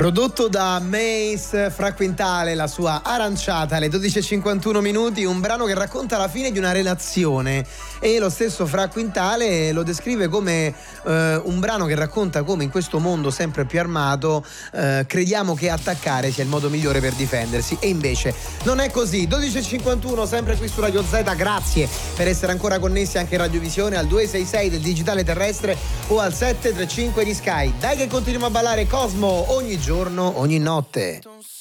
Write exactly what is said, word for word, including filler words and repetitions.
Prodotto da Mace, Fra Quintale, la sua Aranciata, alle dodici e cinquantuno minuti, un brano che racconta la fine di una relazione, e lo stesso Fra Quintale lo descrive come eh, un brano che racconta come in questo mondo sempre più armato eh, crediamo che attaccare sia il modo migliore per difendersi, e invece non è così. Dodici e cinquantuno, sempre qui su Radio Z, grazie per essere ancora connessi anche in radiovisione al due sei sei del digitale terrestre o al sette tre cinque di Sky. Dai che continuiamo a ballare Cosmo ogni giorno, ogni notte.